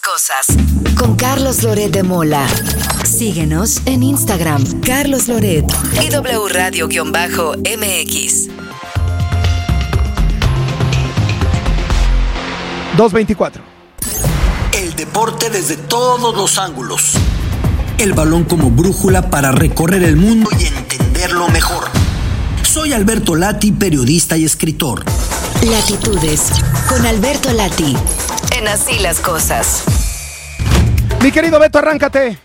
Cosas con Carlos Loret de Mola. Síguenos en Instagram, Carlos Loret y W Radio-MX. 2:24. El deporte desde todos los ángulos. El balón como brújula para recorrer el mundo y entenderlo mejor. Soy Alberto Lati, periodista y escritor. Latitudes con Alberto Lati. En Así las Cosas. Mi querido Beto, arráncate.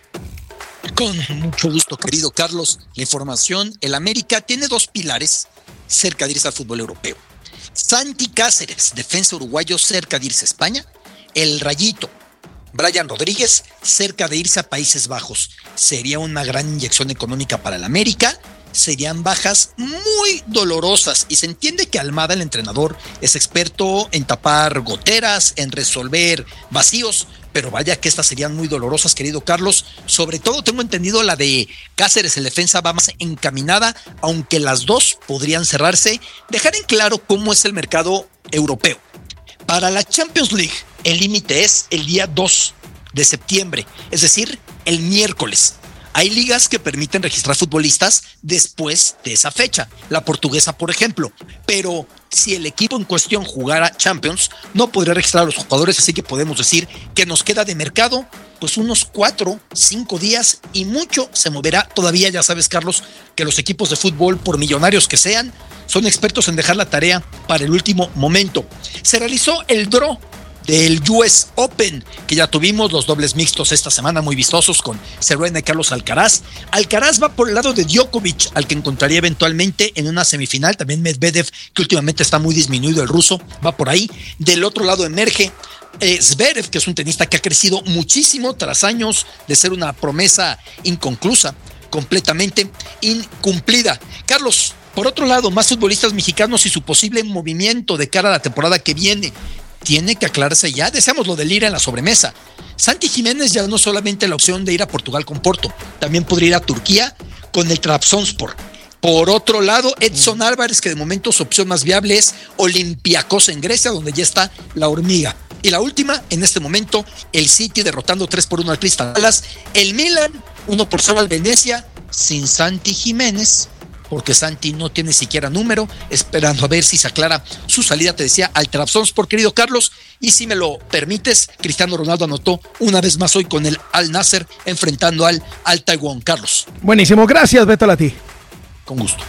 Con mucho gusto, querido Carlos. La información, el América tiene dos pilares cerca de irse al fútbol europeo. Santi Cáceres, defensa uruguayo, cerca de irse a España. El Rayito, Brian Rodríguez, cerca de irse a Países Bajos. Sería una gran inyección económica para el América. Serían bajas muy dolorosas y se entiende que Almada, el entrenador, es experto en tapar goteras, en resolver vacíos, pero vaya que estas serían muy dolorosas, querido Carlos. Sobre todo tengo entendido la de Cáceres, el defensa, va más encaminada, aunque las dos podrían cerrarse. Dejar en claro cómo es el mercado europeo. Para la Champions League, el límite es el día 2 de septiembre, es decir, el miércoles. Hay ligas que permiten registrar futbolistas después de esa fecha, la portuguesa por ejemplo, pero si el equipo en cuestión jugara Champions, no podría registrar a los jugadores, así que podemos decir que nos queda de mercado pues unos 4-5 días y mucho se moverá todavía. Ya sabes, Carlos, que los equipos de fútbol, por millonarios que sean, son expertos en dejar la tarea para el último momento. Se realizó el draw del US Open, que ya tuvimos los dobles mixtos esta semana muy vistosos con Serena y Carlos Alcaraz. Alcaraz va por el lado de Djokovic, al que encontraría eventualmente en una semifinal. También Medvedev, que últimamente está muy disminuido, el ruso, va por ahí. Del otro lado emerge Zverev, que es un tenista que ha crecido muchísimo tras años de ser una promesa inconclusa, completamente incumplida. Carlos, por otro lado, más futbolistas mexicanos y su posible movimiento de cara a la temporada que viene. Tiene que aclararse ya. Deseamos lo de Lira en la sobremesa. Santi Jiménez ya no solamente la opción de ir a Portugal con Porto, también podría ir a Turquía con el Trabzonspor. Por otro lado, Edson Álvarez, que de momento su opción más viable es Olympiacos en Grecia, donde ya está la hormiga. Y la última, en este momento, el City derrotando 3-1 al Crystal Palace. El Milan, 1-0 al Venecia, sin Santi Jiménez, porque Santi no tiene siquiera número, esperando a ver si se aclara su salida, te decía, al Trabzonspor, querido Carlos. Y si me lo permites, Cristiano Ronaldo anotó una vez más hoy con el Al Nassr, enfrentando al Taiwán. Carlos. Buenísimo, gracias, Beto Lati. Con gusto.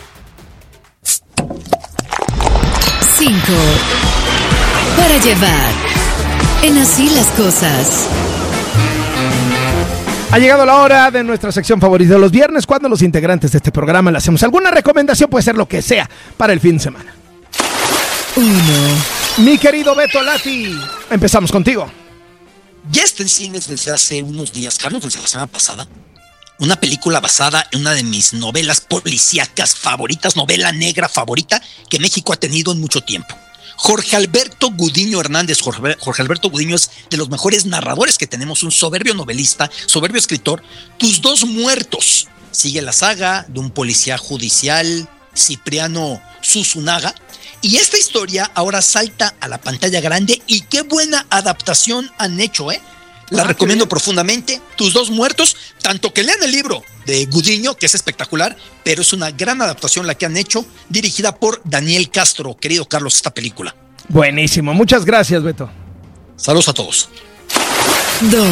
5 para llevar en Así las Cosas. Ha llegado la hora de nuestra sección favorita de los viernes, cuando los integrantes de este programa le hacemos alguna recomendación, puede ser lo que sea, para el fin de semana. 1. Mi querido Beto Lati, empezamos contigo. Ya está en cines desde hace unos días, Carlos, desde la semana pasada, una película basada en una de mis novelas policíacas favoritas, novela negra favorita que México ha tenido en mucho tiempo. Jorge Alberto Gudiño Hernández. Jorge Alberto Gudiño es de los mejores narradores que tenemos, un soberbio novelista, soberbio escritor. Tus dos muertos. Sigue la saga de un policía judicial, Cipriano Susunaga. Y esta historia ahora salta a la pantalla grande y qué buena adaptación han hecho, ¿eh? La recomiendo profundamente. Tus dos muertos, tanto que lean el libro de Gudiño, que es espectacular, pero es una gran adaptación la que han hecho, dirigida por Daniel Castro. Querido Carlos, esta película. Buenísimo, muchas gracias, Beto. Saludos a todos. 2.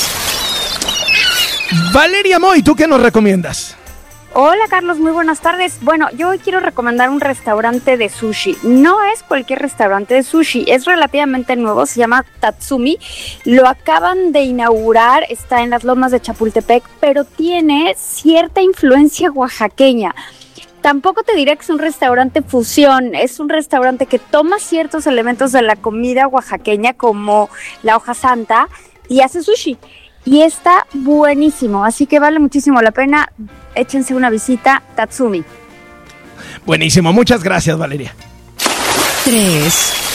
Valeria Moy, ¿tú qué nos recomiendas? Hola Carlos, muy buenas tardes. Bueno, yo hoy quiero recomendar un restaurante de sushi. No es cualquier restaurante de sushi, es relativamente nuevo, se llama Tatsumi. Lo acaban de inaugurar, está en las Lomas de Chapultepec, pero tiene cierta influencia oaxaqueña. Tampoco te diré que es un restaurante fusión, es un restaurante que toma ciertos elementos de la comida oaxaqueña como la hoja santa y hace sushi. Y está buenísimo, así que vale muchísimo la pena. Échense una visita, Tatsumi. Buenísimo, muchas gracias, Valeria. 3.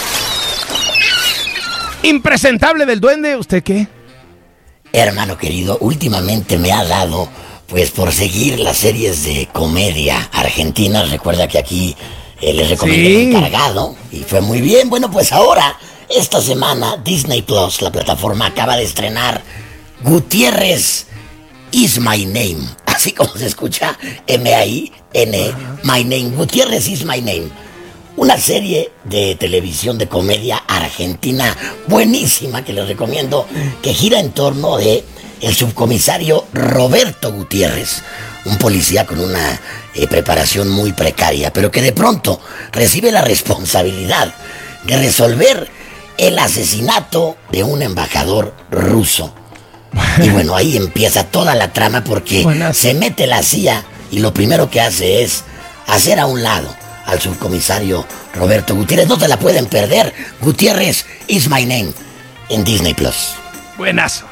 Impresentable del duende, ¿usted qué? Hermano querido, últimamente me ha dado, pues, por seguir las series de comedia argentinas. Recuerda que aquí les recomendé El Encargado y fue muy bien. Bueno, pues ahora Esta semana Disney Plus, la plataforma, acaba de estrenar Gutiérrez is my name. Así como se escucha, M-A-I-N, my name. Gutiérrez is my name. Una serie de televisión de comedia argentina buenísima que les recomiendo, que gira en torno de el subcomisario Roberto Gutiérrez, un policía con una preparación muy precaria, pero que de pronto recibe la responsabilidad de resolver el asesinato de un embajador ruso. Y bueno, ahí empieza toda la trama porque se mete la CIA y lo primero que hace es hacer a un lado al subcomisario Roberto Gutiérrez. No te la pueden perder. Gutiérrez is my name en Disney Plus. Buenazo.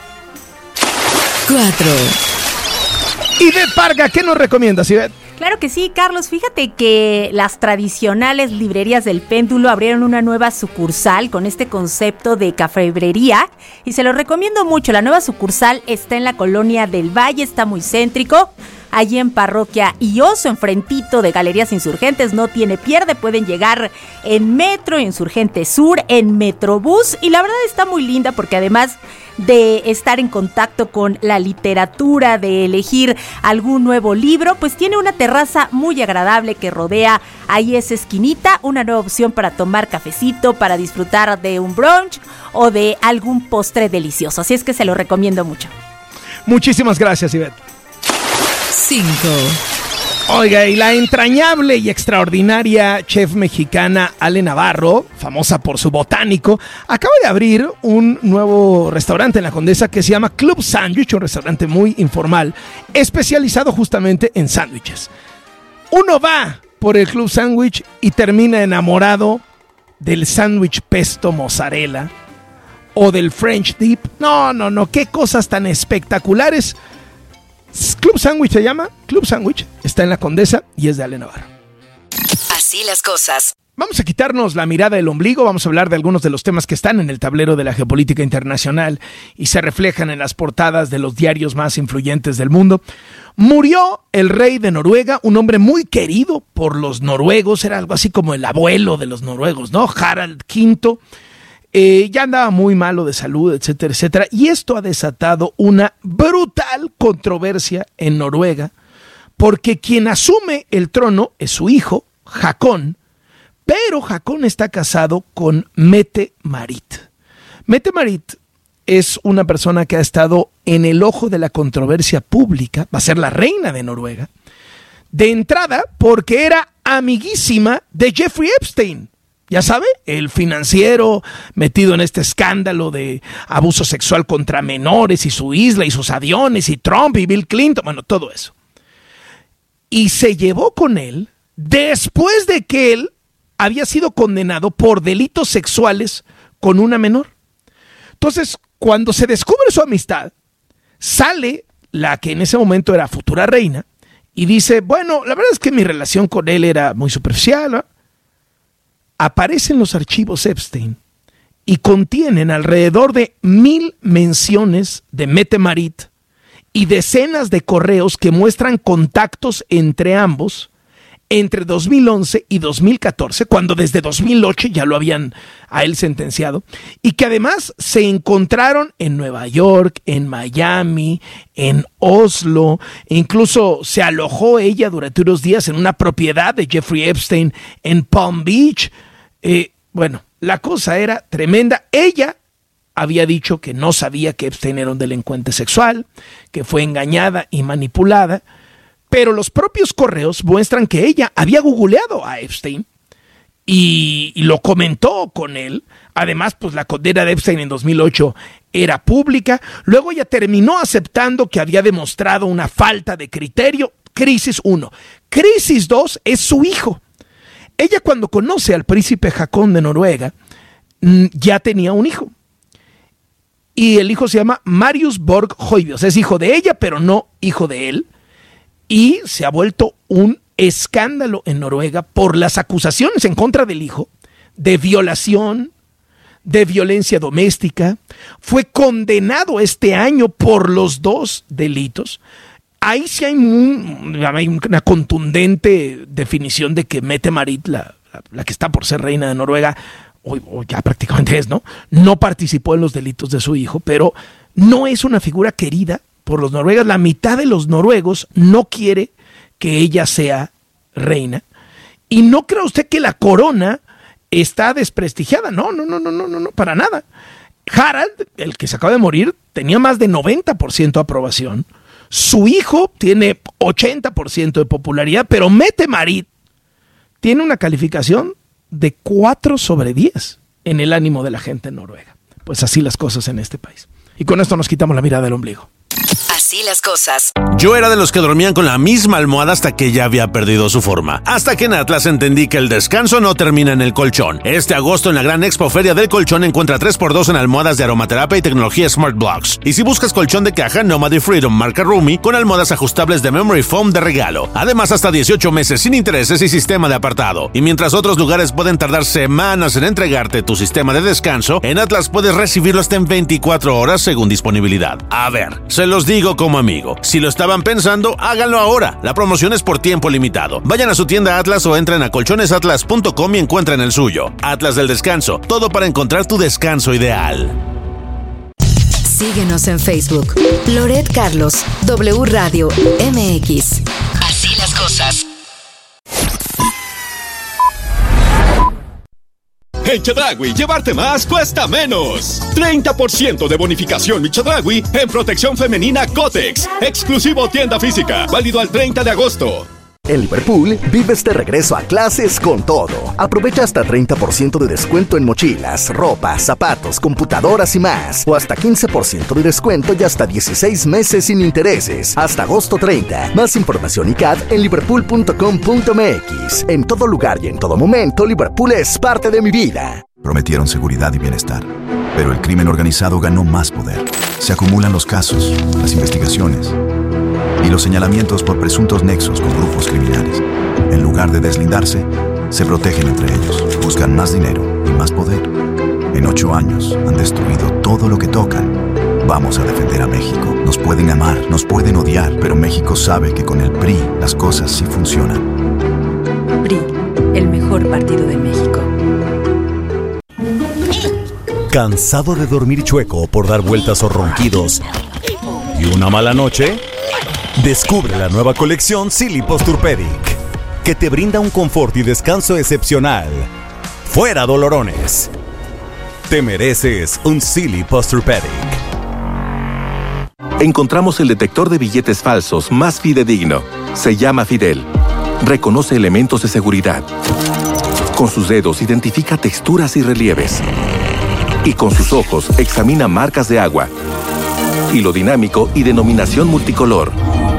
4. Ivette Parga, ¿qué nos recomiendas, Ivette? Claro que sí, Carlos. Fíjate que las tradicionales librerías del Péndulo abrieron una nueva sucursal con este concepto de cafebrería y se lo recomiendo mucho. La nueva sucursal está en la Colonia del Valle, está muy céntrico. Allí en Parroquia y Oso, enfrentito de Galerías Insurgentes, no tiene pierde, pueden llegar en Metro, Insurgente Sur, en Metrobús, y la verdad está muy linda porque además de estar en contacto con la literatura, de elegir algún nuevo libro, pues tiene una terraza muy agradable que rodea ahí esa esquinita, una nueva opción para tomar cafecito, para disfrutar de un brunch o de algún postre delicioso, así es que se lo recomiendo mucho. Muchísimas gracias, Ivette. 5. Oiga, y la entrañable y extraordinaria chef mexicana Ale Navarro, famosa por su botánico, acaba de abrir un nuevo restaurante en la Condesa que se llama Club Sándwich, un restaurante muy informal, especializado justamente en sándwiches. Uno va por el Club Sándwich y termina enamorado del sándwich pesto mozzarella o del French dip. No, qué cosas tan espectaculares. Club Sándwich se llama, Club Sándwich, está en la Condesa y es de Ale Navarro. Así las cosas. Vamos a quitarnos la mirada del ombligo, vamos a hablar de algunos de los temas que están en el tablero de la geopolítica internacional y se reflejan en las portadas de los diarios más influyentes del mundo. Murió el rey de Noruega, un hombre muy querido por los noruegos, era algo así como el abuelo de los noruegos, ¿no? Harald V. Ya andaba muy malo de salud, etcétera, etcétera. Y esto ha desatado una brutal controversia en Noruega, porque quien asume el trono es su hijo, Haakon, pero Haakon está casado con Mette-Marit. Mette-Marit es una persona que ha estado en el ojo de la controversia pública, va a ser la reina de Noruega, de entrada porque era amiguísima de Jeffrey Epstein. Ya sabe, el financiero metido en este escándalo de abuso sexual contra menores y su isla y sus aviones y Trump y Bill Clinton, bueno, todo eso. Y se llevó con él después de que él había sido condenado por delitos sexuales con una menor. Entonces, cuando se descubre su amistad, sale la que en ese momento era futura reina y dice, bueno, la verdad es que mi relación con él era muy superficial, ¿no? Aparecen los archivos Epstein y contienen alrededor de 1000 menciones de Mette-Marit y decenas de correos que muestran contactos entre ambos entre 2011 y 2014, cuando desde 2008 ya lo habían a él sentenciado, y que además se encontraron en Nueva York, en Miami, en Oslo, e incluso se alojó ella durante unos días en una propiedad de Jeffrey Epstein en Palm Beach. Bueno, la cosa era tremenda. Ella había dicho que no sabía que Epstein era un delincuente sexual, que fue engañada y manipulada, pero los propios correos muestran que ella había googleado a Epstein y lo comentó con él. Además, pues la condena de Epstein en 2008 era pública. Luego ella terminó aceptando que había demostrado una falta de criterio. Crisis 1. Crisis 2 es su hijo. Ella, cuando conoce al príncipe Haakon de Noruega, ya tenía un hijo. Y el hijo se llama Marius Borg Højbjerg. Es hijo de ella, pero no hijo de él. Y se ha vuelto un escándalo en Noruega por las acusaciones en contra del hijo de violación, de violencia doméstica. Fue condenado este año por los dos delitos. Ahí sí hay una contundente definición de que Mette-Marit, la que está por ser reina de Noruega, o ya prácticamente es, ¿no? No participó en los delitos de su hijo, pero no es una figura querida por los noruegos. La mitad de los noruegos no quiere que ella sea reina. Y no cree usted que la corona está desprestigiada. No, para nada. Harald, el que se acaba de morir, tenía más de 90% de aprobación. Su hijo tiene 80% de popularidad, pero Mette-Marit tiene una calificación de 4/10 en el ánimo de la gente en Noruega. Pues así las cosas en este país. Y con esto nos quitamos la mirada del ombligo. Así las cosas. Yo era de los que dormían con la misma almohada hasta que ya había perdido su forma. Hasta que en Atlas entendí que el descanso no termina en el colchón. Este agosto en la gran Expo Feria del Colchón encuentra 3x2 en almohadas de aromaterapia y tecnología Smart Blocks. Y si buscas colchón de caja, Nomad y Freedom marca Rumi con almohadas ajustables de Memory Foam de regalo. Además, hasta 18 meses sin intereses y sistema de apartado. Y mientras otros lugares pueden tardar semanas en entregarte tu sistema de descanso, en Atlas puedes recibirlo hasta en 24 horas según disponibilidad. A ver, se los digo como amigo. Si lo estaban pensando, háganlo ahora. La promoción es por tiempo limitado. Vayan a su tienda Atlas o entren a colchonesatlas.com y encuentren el suyo. Atlas del Descanso. Todo para encontrar tu descanso ideal. Síguenos en Facebook. Loret Carlos, W Radio MX. Así las cosas. En Chedraui, llevarte más cuesta menos. 30% de bonificación Mi Chedraui en protección femenina Kotex. Exclusivo tienda física. Válido al 30 de agosto. En Liverpool, vives de regreso a clases con todo. Aprovecha hasta 30% de descuento en mochilas, ropa, zapatos, computadoras y más. O hasta 15% de descuento y hasta 16 meses sin intereses. Hasta agosto 30. Más información y CAD en liverpool.com.mx. En todo lugar y en todo momento, Liverpool es parte de mi vida. Prometieron seguridad y bienestar, pero el crimen organizado ganó más poder. Se acumulan los casos, las investigaciones y los señalamientos por presuntos nexos con grupos criminales. En lugar de deslindarse, se protegen entre ellos, buscan más dinero y más poder. En 8 años han destruido todo lo que tocan. Vamos a defender a México. Nos pueden amar, nos pueden odiar, pero México sabe que con el PRI las cosas sí funcionan. PRI, el mejor partido de México. ¿Cansado de dormir chueco por dar vueltas o ronquidos y una mala noche? Descubre la nueva colección Silly Posturepedic, que te brinda un confort y descanso excepcional. ¡Fuera dolorones! Te mereces un Silly Posturepedic. Encontramos el detector de billetes falsos más fidedigno. Se llama Fidel. Reconoce elementos de seguridad. Con sus dedos identifica texturas y relieves. Y con sus ojos examina marcas de agua. Hilo dinámico y denominación multicolor.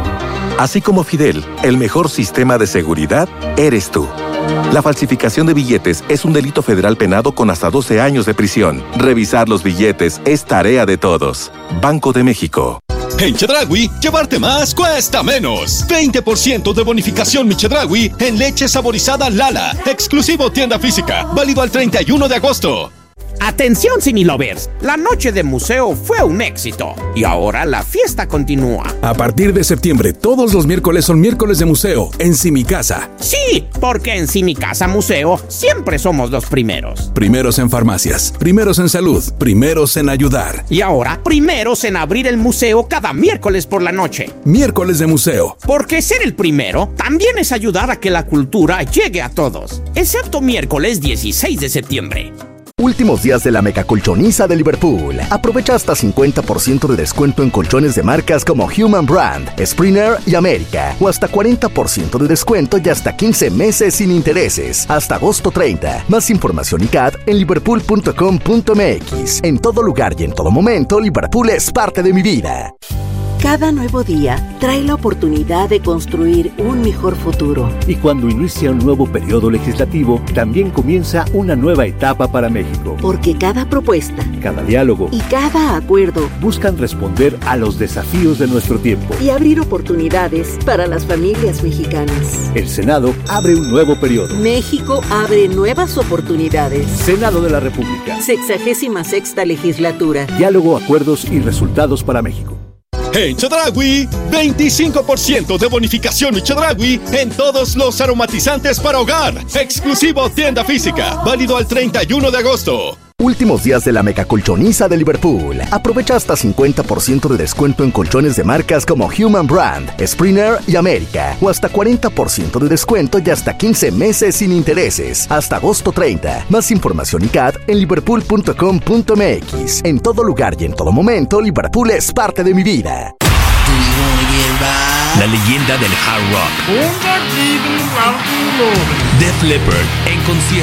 Así como Fidel, el mejor sistema de seguridad eres tú. La falsificación de billetes es un delito federal penado con hasta 12 años de prisión. Revisar los billetes es tarea de todos. Banco de México. En Chedraui, llevarte más cuesta menos. 20% de bonificación Mi Chedraui en leche saborizada Lala. Exclusivo tienda física. Válido al 31 de agosto. Atención Cinelovers, la noche de museo fue un éxito y ahora la fiesta continúa. A partir de septiembre, todos los miércoles son miércoles de museo en Simicasa. Sí, porque en Simicasa Museo siempre somos los primeros. Primeros en farmacias, primeros en salud, primeros en ayudar. Y ahora, primeros en abrir el museo cada miércoles por la noche. Miércoles de museo. Porque ser el primero también es ayudar a que la cultura llegue a todos, excepto miércoles 16 de septiembre. Últimos días de la megacolchoniza de Liverpool. Aprovecha hasta 50% de descuento en colchones de marcas como Human Brand, Springer y América. O hasta 40% de descuento y hasta 15 meses sin intereses. Hasta agosto 30. Más información y CAD en liverpool.com.mx. En todo lugar y en todo momento, Liverpool es parte de mi vida. Cada nuevo día trae la oportunidad de construir un mejor futuro. Y cuando inicia un nuevo periodo legislativo, también comienza una nueva etapa para México. Porque cada propuesta, cada diálogo y cada acuerdo buscan responder a los desafíos de nuestro tiempo y abrir oportunidades para las familias mexicanas. El Senado abre un nuevo periodo. México abre nuevas oportunidades. Senado de la República. 66ª legislatura. Diálogo, acuerdos y resultados para México. En Chedraui, 25% de bonificación y Chedraui en todos los aromatizantes para hogar. Exclusivo tienda física. Válido al 31 de agosto. Últimos días de la mega colchoniza de Liverpool. Aprovecha hasta 50% de descuento en colchones de marcas como Human Brand, Springer y América. O hasta 40% de descuento y hasta 15 meses sin intereses. Hasta agosto 30. Más información y CAD en liverpool.com.mx. En todo lugar y en todo momento, Liverpool es parte de mi vida. La leyenda del hard rock. Def Leppard en concierto.